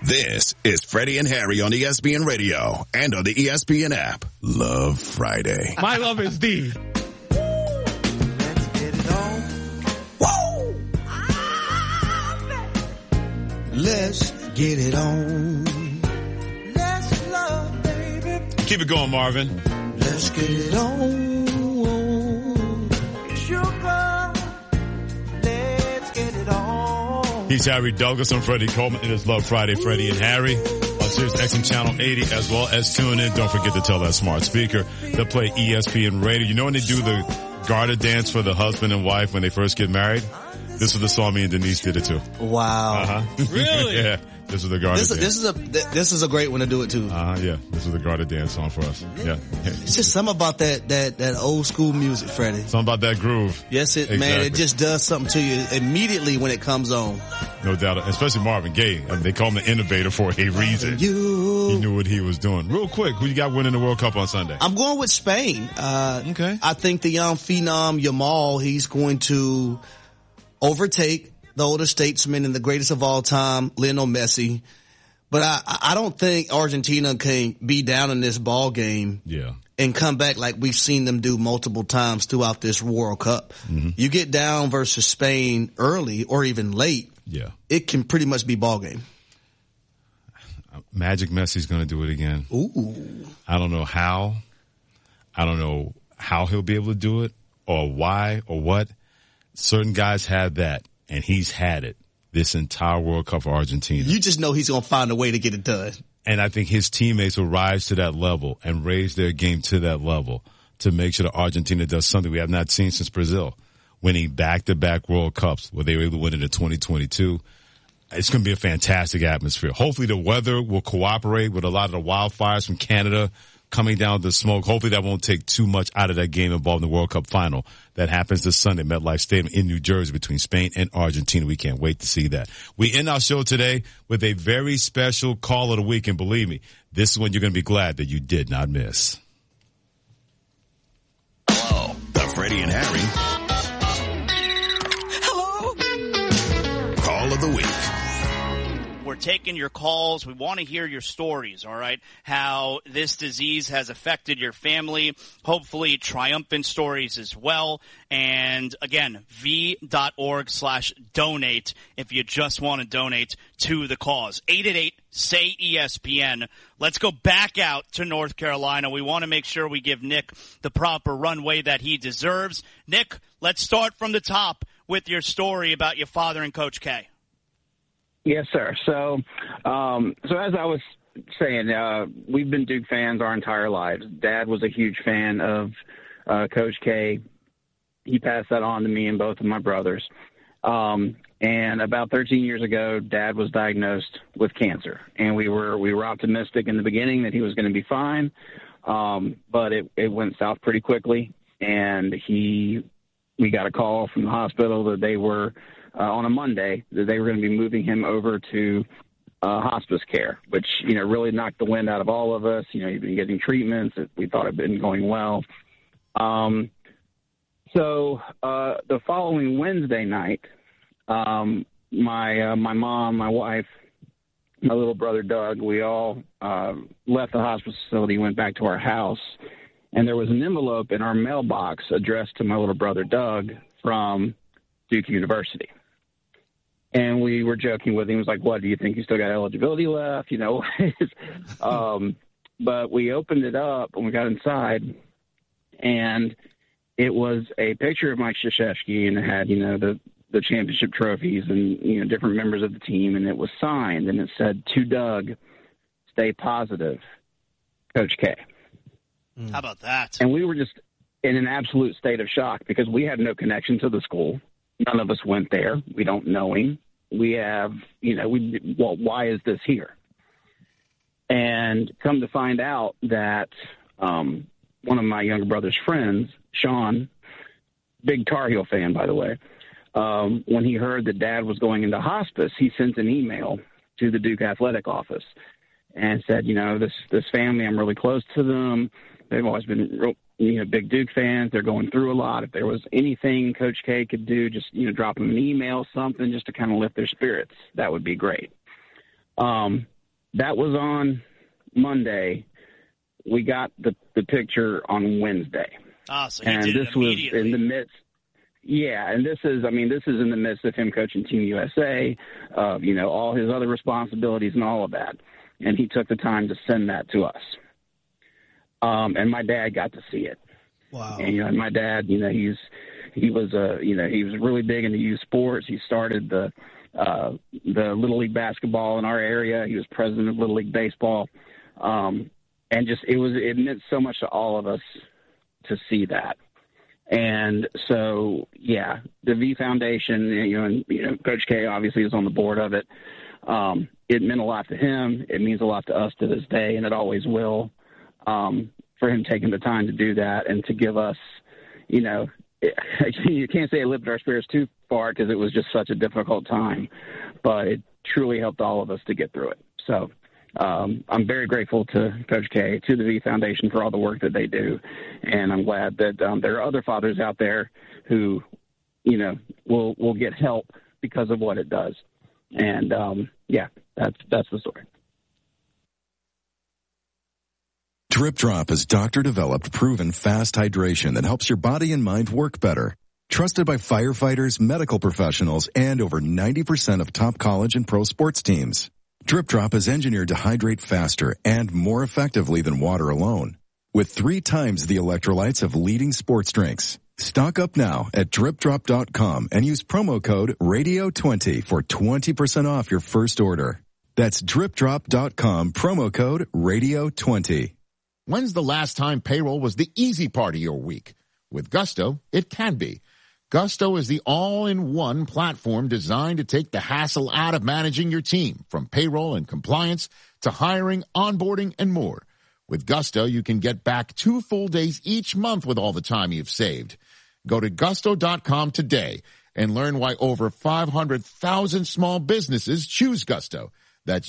This is Freddie and Harry on ESPN Radio and on the ESPN app. Love Friday. My love is D. Let's get it on. Woo! Let's get it on. Let's love, baby. Keep it going, Marvin. Let's get it on. Sugar. Let's get it on. He's Harry Douglas. I'm Freddie Coleman. It is Love Friday, Freddie and Harry. On Sirius XM Channel 80, as well as tune in. Don't forget to tell that smart speaker to play ESPN Radio. You know when they do the garter dance for the husband and wife when they first get married? This was the song me and Denise did it too. Wow. Really? Yeah. This was the garter dance. This is a great one to do it too. Yeah. This was the garter dance song for us. Yeah. It's just something about that old school music, Freddie. Something about that groove. Yes, Exactly. man, it just does something to you immediately when it comes on. No doubt. Especially Marvin Gaye. I mean, they call him the innovator for a reason. He knew what he was doing. Real quick, who you got winning the World Cup on Sunday? I'm going with Spain. Okay. I think the young phenom Yamal, he's going to overtake the older statesman and the greatest of all time, Lionel Messi. But I don't think Argentina can be down in this ball game and come back like we've seen them do multiple times throughout this World Cup. Mm-hmm. You get down versus Spain early or even late, it can pretty much be ball game. Magic Messi's going to do it again. Ooh. I don't know how. I don't know how he'll be able to do it or why or what. Certain guys had that, and he's had it this entire World Cup for Argentina. You just know he's going to find a way to get it done. And I think his teammates will rise to that level and raise their game to that level to make sure that Argentina does something we have not seen since Brazil, winning back-to-back World Cups where they were able to win it in 2022. It's going to be a fantastic atmosphere. Hopefully the weather will cooperate with a lot of the wildfires from Canada coming down the smoke. Hopefully that won't take too much out of that game involved in the World Cup final. That happens this Sunday at MetLife Stadium in New Jersey between Spain and Argentina. We can't wait to see that. We end our show today with a very special call of the week, and believe me, this is when you're going to be glad that you did not miss. Hello, the Freddie and Harry. Hello. Call of the week. We're taking your calls. We want to hear your stories, all right? How this disease has affected your family. Hopefully triumphant stories as well. And again, v.org/donate if you just want to donate to the cause. 888-SAY-ESPN. Let's go back out to North Carolina. We want to make sure we give Nick the proper runway that he deserves. Nick, let's start from the top with your story about your father and Coach K. Yes, sir. So as I was saying, we've been Duke fans our entire lives. Dad was a huge fan of Coach K. He passed that on to me and both of my brothers. And about 13 years ago, Dad was diagnosed with cancer, and we were optimistic in the beginning that he was going to be fine, but it went south pretty quickly, and we got a call from the hospital that they were on a Monday that they were going to be moving him over to hospice care, which, really knocked the wind out of all of us. He'd been getting treatments that we thought had been going well. So the following Wednesday night, my mom, my wife, my little brother, Doug, we all left the hospice facility, went back to our house, and there was an envelope in our mailbox addressed to my little brother, Doug, from Duke University. And we were joking with him. He was like, what, do you think you still got eligibility left? But we opened it up and we got inside, and it was a picture of Mike Krzyzewski, and it had, the championship trophies and, different members of the team, and it was signed, and it said, to Doug, stay positive, Coach K. How about that? And we were just in an absolute state of shock because we had no connection to the school. None of us went there. We don't know him. We have, why is this here? And come to find out that one of my younger brother's friends, Sean, big Tar Heel fan, by the way, when he heard that Dad was going into hospice, he sent an email to the Duke Athletic office and said, this family, I'm really close to them. They've always been real, big Duke fans. They're going through a lot. If there was anything Coach K could do, just, drop them an email, something just to kind of lift their spirits, that would be great. that was on Monday. We got the picture on Wednesday. So he did it immediately. Was in the midst. Yeah, and this is in the midst of him coaching Team USA, all his other responsibilities and all of that. And he took the time to send that to us. And my dad got to see it. Wow. And my dad, he was really big into youth sports. He started the Little League basketball in our area. He was president of Little League baseball. And just it meant so much to all of us to see that. And so, yeah, the V Foundation, Coach K obviously is on the board of it. It meant a lot to him. It means a lot to us to this day, and it always will, for him taking the time to do that and to give us, you can't say it lifted our spirits too far because it was just such a difficult time, but it truly helped all of us to get through it. So I'm very grateful to Coach K, to the V Foundation for all the work that they do. And I'm glad that there are other fathers out there who, will get help because of what it does. And, that's the story. Drip Drop is doctor-developed, proven fast hydration that helps your body and mind work better. Trusted by firefighters, medical professionals, and over 90% of top college and pro sports teams. Drip Drop is engineered to hydrate faster and more effectively than water alone, with 3 times the electrolytes of leading sports drinks. Stock up now at dripdrop.com and use promo code RADIO20 for 20% off your first order. That's dripdrop.com, promo code RADIO20. When's the last time payroll was the easy part of your week? With Gusto, it can be. Gusto is the all-in-one platform designed to take the hassle out of managing your team, from payroll and compliance to hiring, onboarding, and more. With Gusto, you can get back 2 full days each month with all the time you've saved. Go to gusto.com today and learn why over 500,000 small businesses choose Gusto. That's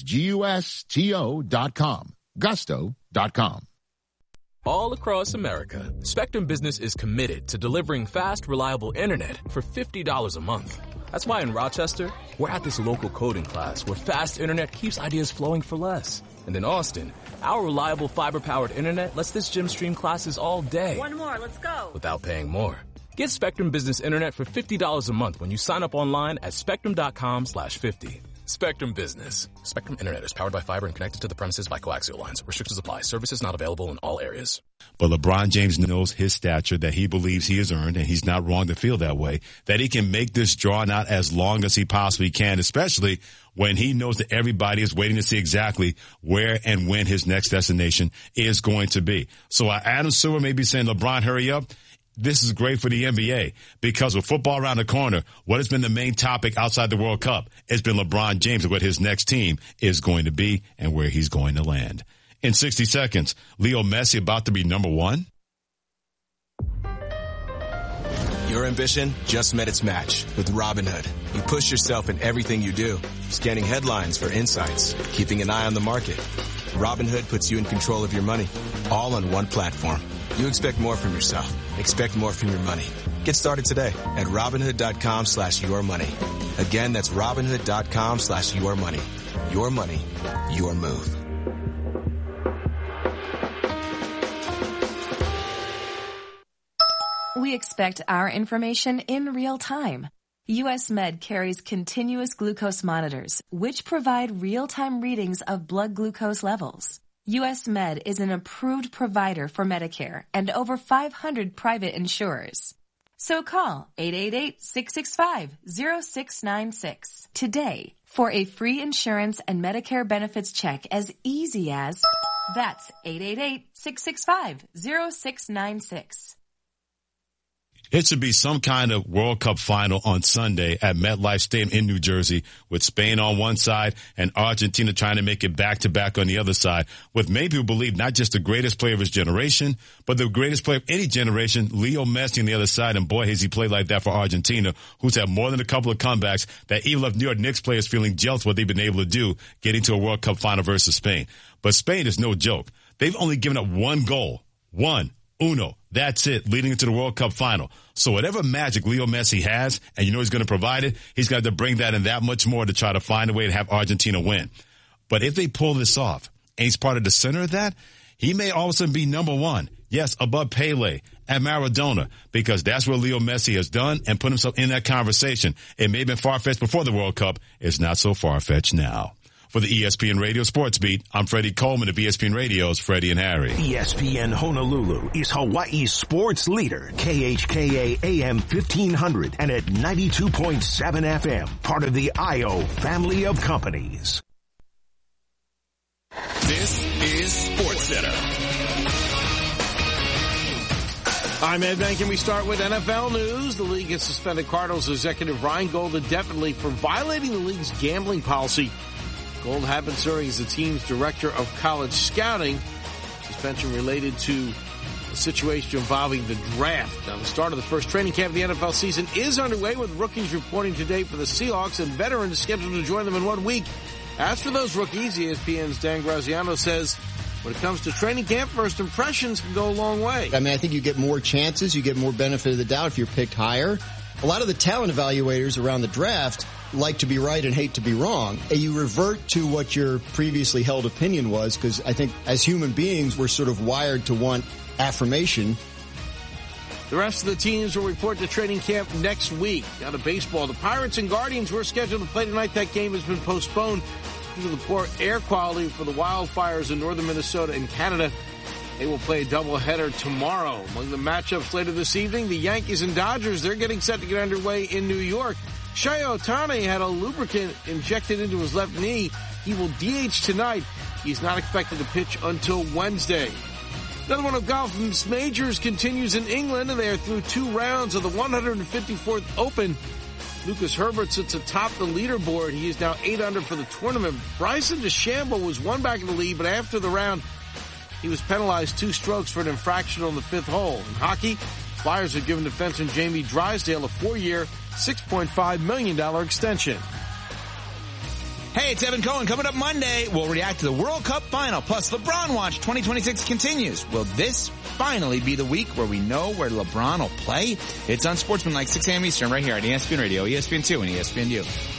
GUSTO.com. Gusto.com. All across America, Spectrum Business is committed to delivering fast, reliable internet for $50 a month. That's why in Rochester, we're at this local coding class where fast internet keeps ideas flowing for less. And in Austin, our reliable fiber-powered internet lets this gym stream classes all day. One more, let's go. Without paying more. Get Spectrum Business internet for $50 a month when you sign up online at spectrum.com/50. Spectrum Business. Spectrum Internet is powered by fiber and connected to the premises by coaxial lines. Restrictions apply. Services not available in all areas. But LeBron James knows his stature that he believes he has earned, and he's not wrong to feel that way, that he can make this drawn out as long as he possibly can, especially when he knows that everybody is waiting to see exactly where and when his next destination is going to be. So Adam Silver may be saying, LeBron, hurry up. This is great for the NBA because with football around the corner, what has been the main topic outside the World Cup has been LeBron James and what his next team is going to be and where he's going to land. In 60 seconds, Leo Messi about to be number 1. Your ambition just met its match with Robinhood. You push yourself in everything you do, scanning headlines for insights, keeping an eye on the market. Robinhood puts you in control of your money, all on one platform. You expect more from yourself. Expect more from your money. Get started today at Robinhood.com/yourmoney. Again, that's Robinhood.com/yourmoney. Your money, your move. We expect our information in real time. US Med carries continuous glucose monitors, which provide real-time readings of blood glucose levels. US Med is an approved provider for Medicare and over 500 private insurers. So call 888-665-0696 today for a free insurance and Medicare benefits check as easy as, that's 888-665-0696. It should be some kind of World Cup final on Sunday at MetLife Stadium in New Jersey with Spain on one side and Argentina trying to make it back-to-back on the other side with many people believe not just the greatest player of his generation, but the greatest player of any generation, Leo Messi on the other side. And boy, has he played like that for Argentina, who's had more than a couple of comebacks that even left New York Knicks players feeling jealous what they've been able to do getting to a World Cup final versus Spain. But Spain is no joke. They've only given up one goal. Uno. That's it, leading into the World Cup final. So whatever magic Leo Messi has, and you know he's going to provide it, he's got to bring that and that much more to try to find a way to have Argentina win. But if they pull this off, and he's part of the center of that, he may all of a sudden be number one. Yes, above Pele and Maradona, because that's what Leo Messi has done and put himself in that conversation. It may have been far-fetched before the World Cup. It's not so far-fetched now. For the ESPN Radio Sports Beat, I'm Freddie Coleman of ESPN Radio's Freddie and Harry. ESPN Honolulu is Hawaii's sports leader. KHKA AM 1500 and at 92.7 FM. Part of the IO family of companies. This is SportsCenter. I'm Ed Bank, we start with NFL news. The league has suspended Cardinals executive Ryan Gold indefinitely for violating the league's gambling policy. Gold had been serving as the team's director of college scouting. Suspension related to a situation involving the draft. Now, the start of the first training camp of the NFL season is underway, with rookies reporting today for the Seahawks and veterans scheduled to join them in 1 week. As for those rookies, ESPN's Dan Graziano says when it comes to training camp, first impressions can go a long way. I mean, I think you get more chances, you get more benefit of the doubt if you're picked higher. A lot of the talent evaluators around the draft like to be right and hate to be wrong. You revert to what your previously held opinion was, because I think as human beings, we're sort of wired to want affirmation. The rest of the teams will report to training camp next week. Now to baseball, the Pirates and Guardians were scheduled to play tonight. That game has been postponed due to the poor air quality for the wildfires in northern Minnesota and Canada. They will play a doubleheader tomorrow. Among the matchups later this evening, the Yankees and Dodgers, they're getting set to get underway in New York. Shohei Ohtani had a lubricant injected into his left knee. He will DH tonight. He's not expected to pitch until Wednesday. Another one of golf's majors continues in England, and they are through 2 rounds of the 154th Open. Lucas Herbert sits atop the leaderboard. He is now 8 under for the tournament. Bryson DeChambeau was 1 back in the lead, but after the round, he was penalized 2 strokes for an infraction on the 5th hole. In hockey, Flyers have given defenseman Jamie Drysdale a 4-year, $6.5 million extension. Hey, it's Evan Cohen. Coming up Monday, we'll react to the World Cup final. Plus, LeBron Watch 2026 continues. Will this finally be the week where we know where LeBron will play? It's on Sportsman like 6 a.m. Eastern right here at ESPN Radio, ESPN2, and ESPNU.